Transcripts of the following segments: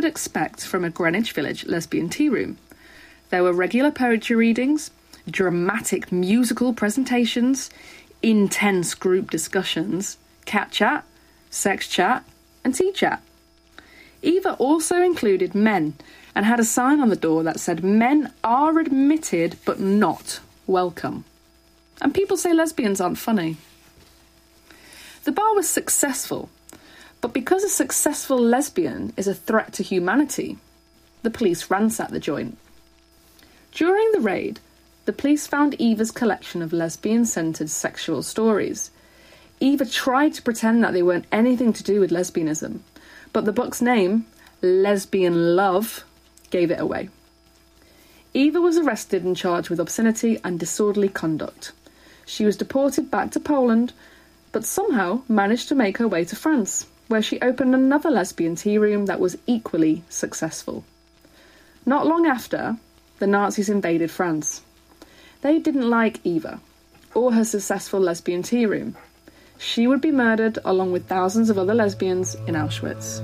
would expect from a Greenwich Village lesbian tea room. There were regular poetry readings, dramatic musical presentations, intense group discussions, cat chat, sex chat, and tea chat. Eva also included men and had a sign on the door that said men are admitted but not welcome. And people say lesbians aren't funny. The bar was successful, but because a successful lesbian is a threat to humanity, the police ransacked the joint. During the raid, the police found Eva's collection of lesbian-centred sexual stories. Eva tried to pretend that they weren't anything to do with lesbianism, but the book's name, Lesbian Love, gave it away. Eva was arrested and charged with obscenity and disorderly conduct. She was deported back to Poland, but somehow managed to make her way to France, where she opened another lesbian tea room that was equally successful. Not long after, the Nazis invaded France. They didn't like Eva, or her successful lesbian tea room. She would be murdered along with thousands of other lesbians in Auschwitz.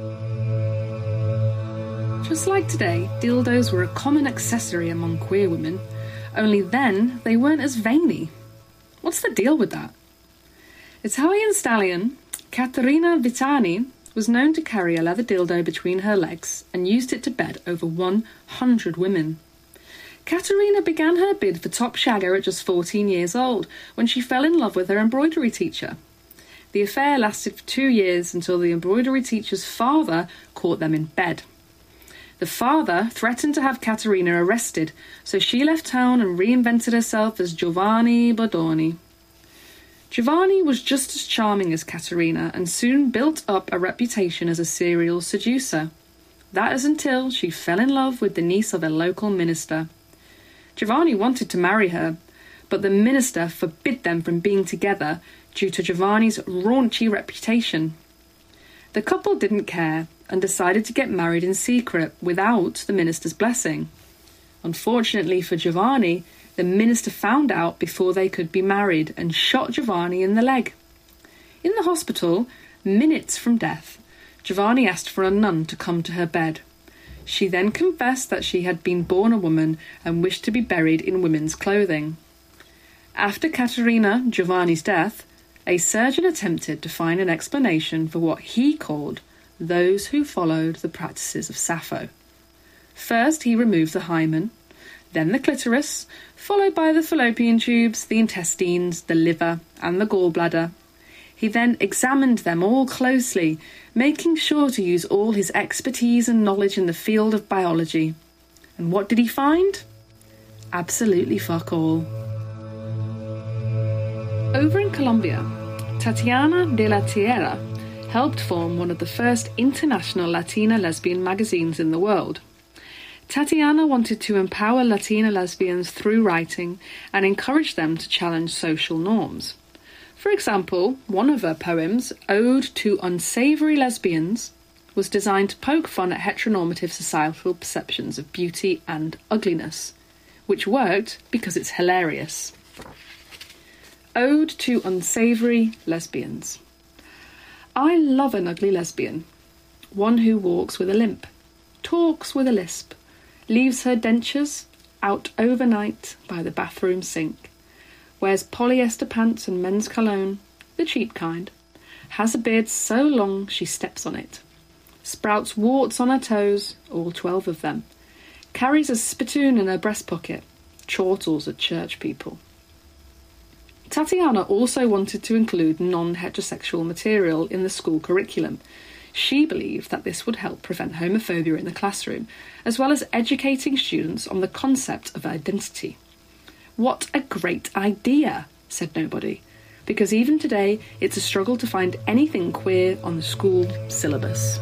Just like today, dildos were a common accessory among queer women, only then they weren't as veiny. What's the deal with that? Italian stallion Caterina Vitani was known to carry a leather dildo between her legs and used it to bed over 100 women. Caterina began her bid for top shagger at just 14 years old, when she fell in love with her embroidery teacher. The affair lasted for 2 years until the embroidery teacher's father caught them in bed. The father threatened to have Caterina arrested, so she left town and reinvented herself as Giovanni Bodoni. Giovanni was just as charming as Caterina and soon built up a reputation as a serial seducer. That is until she fell in love with the niece of a local minister. Giovanni wanted to marry her, but the minister forbid them from being together due to Giovanni's raunchy reputation. The couple didn't care and decided to get married in secret without the minister's blessing. Unfortunately for Giovanni, the minister found out before they could be married and shot Giovanni in the leg. In the hospital, minutes from death, Giovanni asked for a nun to come to her bed. She then confessed that she had been born a woman and wished to be buried in women's clothing. After Caterina Giovanni's death, a surgeon attempted to find an explanation for what he called those who followed the practices of Sappho. First, he removed the hymen, then the clitoris, followed by the fallopian tubes, the intestines, the liver, and the gallbladder. He then examined them all closely, making sure to use all his expertise and knowledge in the field of biology. And what did he find? Absolutely fuck all. Over in Colombia, Tatiana de la Tierra helped form one of the first international Latina lesbian magazines in the world. Tatiana wanted to empower Latina lesbians through writing and encourage them to challenge social norms. For example, one of her poems, Ode to Unsavory Lesbians, was designed to poke fun at heteronormative societal perceptions of beauty and ugliness, which worked because it's hilarious. Ode to Unsavory Lesbians. I love an ugly lesbian, one who walks with a limp, talks with a lisp, leaves her dentures out overnight by the bathroom sink, wears polyester pants and men's cologne, the cheap kind, has a beard so long she steps on it, sprouts warts on her toes, all 12 of them, carries a spittoon in her breast pocket, chortles at church people. Tatiana also wanted to include non-heterosexual material in the school curriculum. She believed that this would help prevent homophobia in the classroom, as well as educating students on the concept of identity. What a great idea, said nobody, because even today it's a struggle to find anything queer on the school syllabus.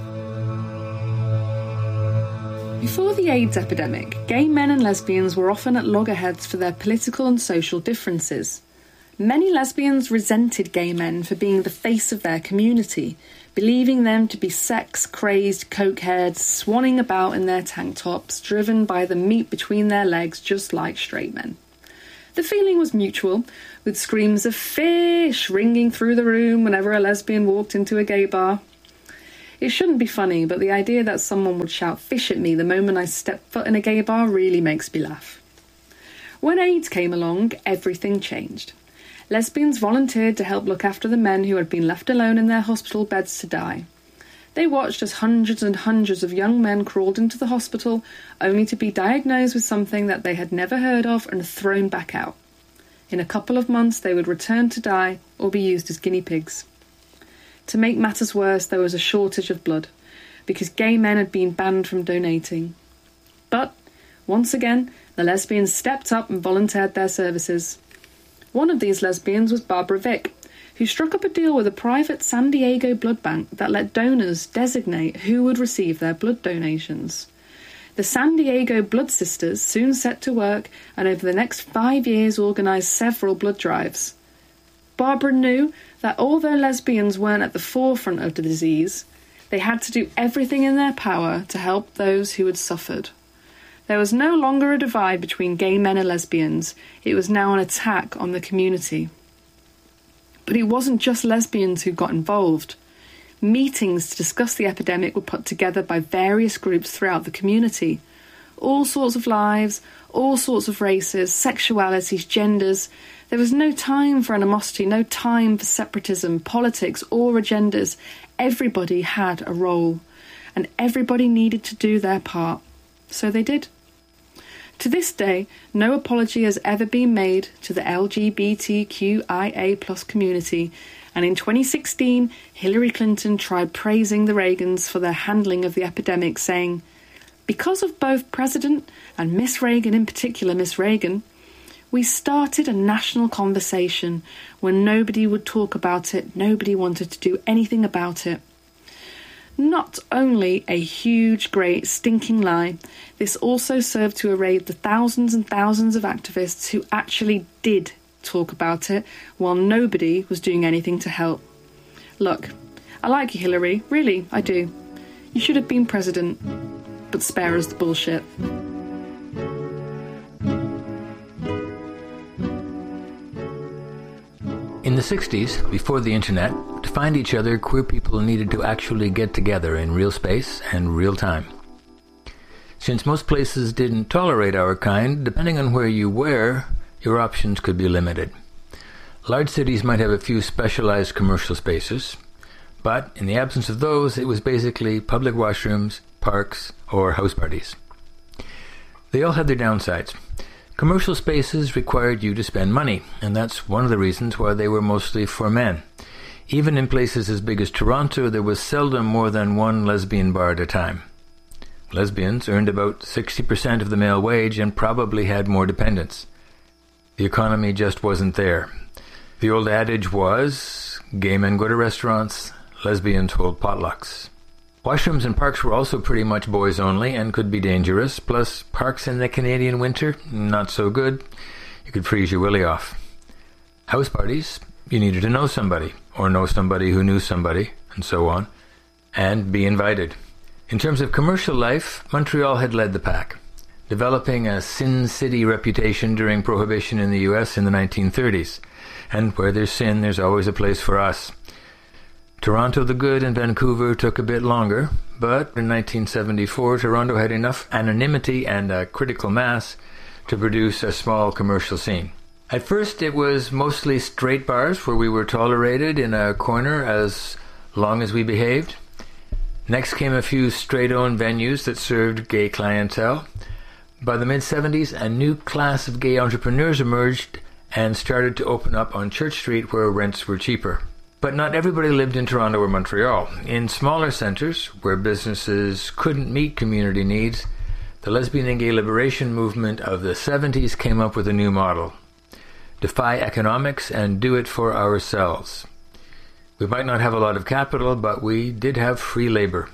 Before the AIDS epidemic, gay men and lesbians were often at loggerheads for their political and social differences. Many lesbians resented gay men for being the face of their community, believing them to be sex-crazed cokeheads swanning about in their tank tops, driven by the meat between their legs just like straight men. The feeling was mutual, with screams of "fish" ringing through the room whenever a lesbian walked into a gay bar. It shouldn't be funny, but the idea that someone would shout fish at me the moment I step foot in a gay bar really makes me laugh. When AIDS came along, everything changed. Lesbians volunteered to help look after the men who had been left alone in their hospital beds to die. They watched as hundreds and hundreds of young men crawled into the hospital, only to be diagnosed with something that they had never heard of and thrown back out. In a couple of months they would return to die or be used as guinea pigs. To make matters worse, there was a shortage of blood, because gay men had been banned from donating. But, once again, the lesbians stepped up and volunteered their services. One of these lesbians was Barbara Vick, who struck up a deal with a private San Diego blood bank that let donors designate who would receive their blood donations. The San Diego Blood Sisters soon set to work and over the next 5 years organised several blood drives. Barbara knew that although lesbians weren't at the forefront of the disease, they had to do everything in their power to help those who had suffered. There was no longer a divide between gay men and lesbians. It was now an attack on the community. But it wasn't just lesbians who got involved. Meetings to discuss the epidemic were put together by various groups throughout the community. All sorts of lives, all sorts of races, sexualities, genders. There was no time for animosity, no time for separatism, politics, or agendas. Everybody had a role, and everybody needed to do their part. So they did. To this day, no apology has ever been made to the LGBTQIA+ community, and in 2016, Hillary Clinton tried praising the Reagans for their handling of the epidemic, saying, "Because of both President and Miss Reagan, in particular Miss Reagan, we started a national conversation when nobody would talk about it, nobody wanted to do anything about it." Not only a huge, great, stinking lie, this also served to erase the thousands and thousands of activists who actually did talk about it while nobody was doing anything to help. Look, I like you, Hillary, really, I do. You should have been president, but spare us the bullshit. In the 60s, before the internet, to find each other, queer people needed to actually get together in real space and real time. Since most places didn't tolerate our kind, depending on where you were, your options could be limited. Large cities might have a few specialized commercial spaces, but in the absence of those, it was basically public washrooms, parks, or house parties. They all had their downsides. Commercial spaces required you to spend money, and that's one of the reasons why they were mostly for men. Even in places as big as Toronto, there was seldom more than one lesbian bar at a time. Lesbians earned about 60% of the male wage and probably had more dependents. The economy just wasn't there. The old adage was, gay men go to restaurants, lesbians hold potlucks. Washrooms and parks were also pretty much boys only and could be dangerous, plus parks in the Canadian winter, not so good. You could freeze your willy off. House parties, you needed to know somebody, or know somebody who knew somebody, and so on, and be invited. In terms of commercial life, Montreal had led the pack, developing a Sin City reputation during Prohibition in the US in the 1930s, and where there's sin, there's always a place for us. Toronto the Good and Vancouver took a bit longer, but in 1974 Toronto had enough anonymity and a critical mass to produce a small commercial scene. At first it was mostly straight bars where we were tolerated in a corner as long as we behaved. Next came a few straight-owned venues that served gay clientele. By the mid-70s, a new class of gay entrepreneurs emerged and started to open up on Church Street where rents were cheaper. But not everybody lived in Toronto or Montreal. In smaller centres, where businesses couldn't meet community needs, the lesbian and gay liberation movement of the 70s came up with a new model. Defy economics and do it for ourselves. We might not have a lot of capital, but we did have free labour.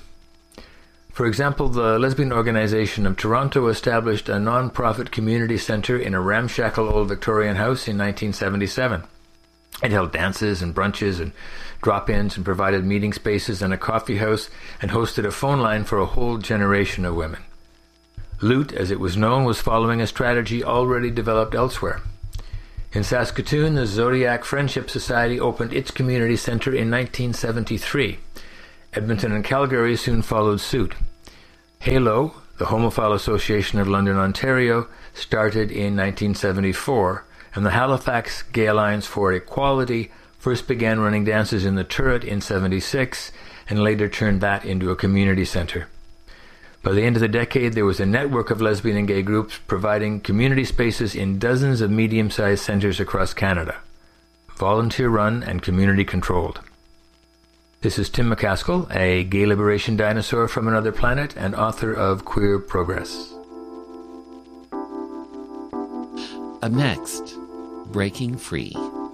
For example, the Lesbian Organization of Toronto established a non-profit community centre in a ramshackle old Victorian house in 1977. It held dances and brunches and drop-ins and provided meeting spaces and a coffee house and hosted a phone line for a whole generation of women. Loot, as it was known, was following a strategy already developed elsewhere. In Saskatoon, the Zodiac Friendship Society opened its community centre in 1973, Edmonton and Calgary soon followed suit. HALO, the Homophile Association of London, Ontario, started in 1974, and the Halifax Gay Alliance for Equality first began running dances in the Turret in 1976 and later turned that into a community centre. By the end of the decade, there was a network of lesbian and gay groups providing community spaces in dozens of medium-sized centres across Canada, volunteer-run and community-controlled. This is Tim McCaskill, a gay liberation dinosaur from another planet and author of Queer Progress. Up next, Breaking Free.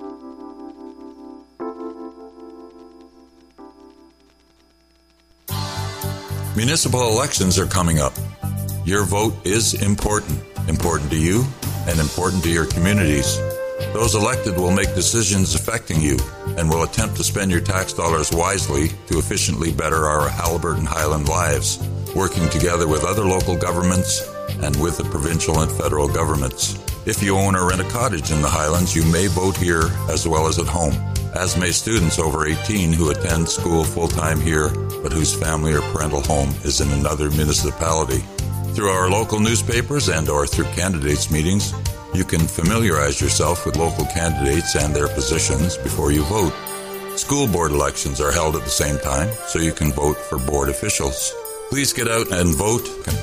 Municipal elections are coming up. Your vote is important to you and important to your communities. Those elected will make decisions affecting you and will attempt to spend your tax dollars wisely to efficiently better our Haliburton Highland lives, working together with other local governments and with the provincial and federal governments. If you own or rent a cottage in the Highlands, you may vote here as well as at home, as may students over 18 who attend school full-time here but whose family or parental home is in another municipality. Through our local newspapers and or through candidates' meetings, you can familiarize yourself with local candidates and their positions before you vote. School board elections are held at the same time, so you can vote for board officials. Please get out and vote.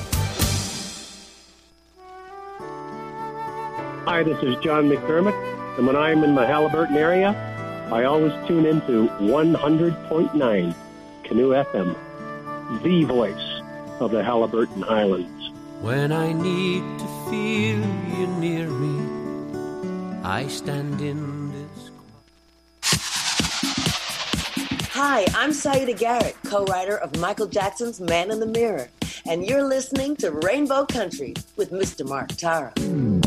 Hi, this is John McDermott, and when I'm in the Haliburton area, I always tune into 100.9 Canoe FM, the voice of the Haliburton Highlands. When I need to feel you near me, I stand in this. Hi, I'm Saida Garrett, co-writer of Michael Jackson's Man in the Mirror, and you're listening to Rainbow Country with Mr. Mark Tara.